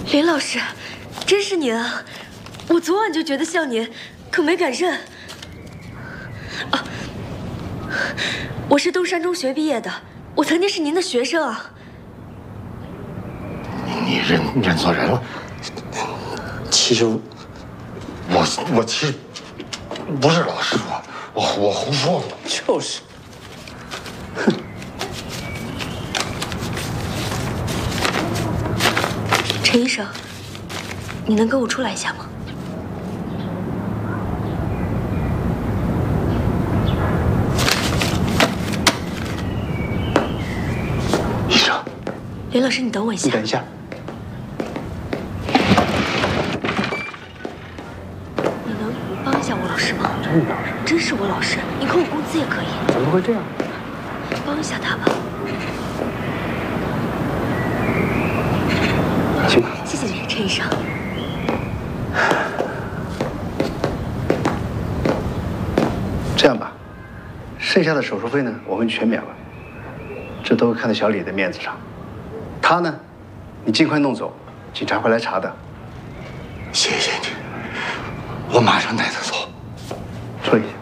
林老师，真是您啊！我昨晚就觉得像您，可没敢认。啊，我是东山中学毕业的，我曾经是您的学生啊。 你认错人了。其实我其实不是老师傅，我胡说的。 就是。 陈医生，你能跟我出来一下吗？ 医生， 林老师，你等我一下。 你等一下。 你能帮一下我老师吗？ 真是老师？ 真是我老师，你扣我工资也可以。 怎么会这样？ 帮一下他吧。 行吧， 谢谢你，陈医生。 这样吧，剩下的手术费呢，我们全免了。这都看在小李的面子上。他呢，你尽快弄走，警察会来查的。 谢谢你，我马上带他走。 处理。